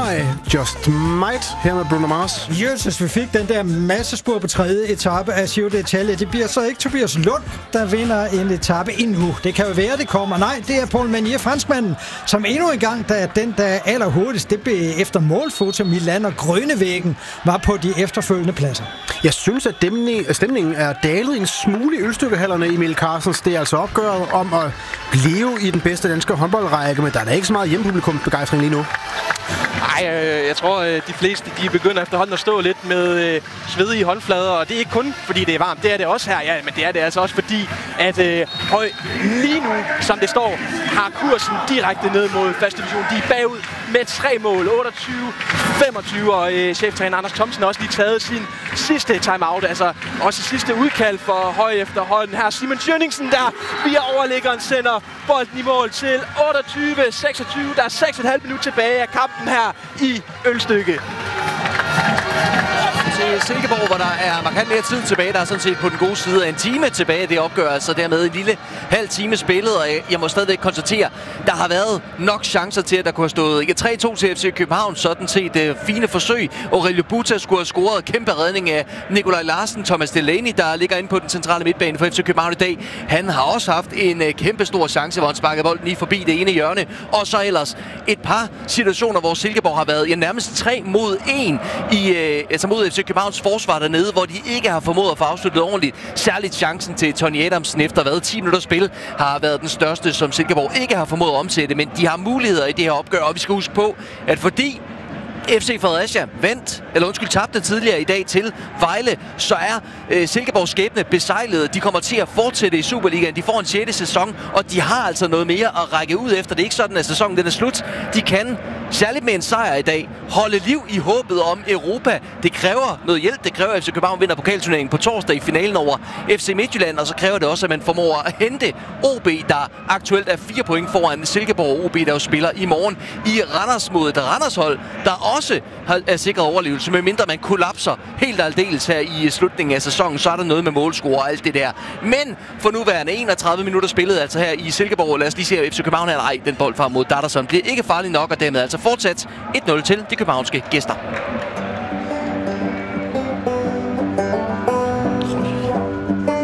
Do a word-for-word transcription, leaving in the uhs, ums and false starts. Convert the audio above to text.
I Just Might her med Bruno Mars. Jesus, vi fik den der massespur på tredje etape af Giro d'Italia. Det bliver så ikke Tobias Lund, der vinder en etape endnu. Det kan jo være, det kommer. Nej, det er Paul Manier, franskmanden, som endnu en gang, da den der allerhurtigst, det blev efter målfoto Milan og Grønnevæggen, var på de efterfølgende pladser. Jeg synes, at stemningen er dalet en smule i ølstykkehallerne, Emil Carstens. Det er altså opgøret om at leve i den bedste danske håndboldrække, men der er da ikke så meget hjemmepublikumsbegejstring lige nu. Nej, øh, jeg tror, øh, de fleste de begynder efterhånden at stå lidt med øh, svedige håndflader, og det er ikke kun fordi det er varmt, det er det også her, ja, men det er det altså også fordi, at øh, Høj lige nu, som det står, har kursen direkte ned mod første division. De er bagud med tre mål, otteogtyve femogtyve, og øh, cheftræner Anders Thomsen har også lige taget sin sidste timeout, altså også sidste udkald for Høj efterhånden. Her Simon Tjønningsen, der via overliggeren sender bolden i mål til otteogtyve seksogtyve. Der er seks komma fem minutter tilbage af kampen her i Ølstykke. Til Silkeborg, hvor der er markant mere tid tilbage. Der er sådan set på den gode side af en time tilbage. Det opgør altså dermed en lille halv time spillet, og jeg må stadigvæk konstatere, der har været nok chancer til, at der kunne have stået tre to til F C København. Sådan set uh, fine forsøg. Aurelio Buta skulle have scoret kæmpe redning af Nikolaj Larsen. Thomas Delaney, der ligger inde på den centrale midtbane for F C København i dag, han har også haft en uh, kæmpe stor chance, hvor han sparkede bolden lige forbi det ene hjørne. Og så ellers et par situationer, hvor Silkeborg har været ja, nærmest tre mod en i, uh, altså mod F C Københavns forsvar dernede, hvor de ikke har formået at få afsluttet ordentligt. Særligt chancen til Tony Adamsen efter hvad ti minutter spil har været den største, som Silkeborg ikke har formået at omsætte, men de har muligheder i det her opgør, og vi skal huske på, at fordi F C Fredericia vandt, eller undskyld, tabte tidligere i dag til Vejle, så er øh, Silkeborgs skæbne besejlet. De kommer til at fortsætte i Superligaen. De får en sjette sæson, og de har altså noget mere at række ud efter. Det er ikke sådan, at sæsonen den er slut. De kan, særligt med en sejr i dag, holde liv i håbet om Europa. Det kræver noget hjælp. Det kræver, at F C København vinder pokalturneringen på torsdag i finalen over F C Midtjylland, og så kræver det også, at man formår at hente O B, der aktuelt er fire point foran Silkeborg. O B, der jo spiller i morgen i Randers mod et Randers-hold, der også er sikret overlevelse, medmindre man kollapser helt aldeles her i slutningen af sæsonen. Så er der noget med målscore og alt det der. Men for nuværende enogtredive minutter spillet altså her i Silkeborg. Lad os lige se, at F C København her. Nej, den bold frem mod Datterson bliver ikke farlig nok, og dermed altså fortsat et nul til de københavnske gæster.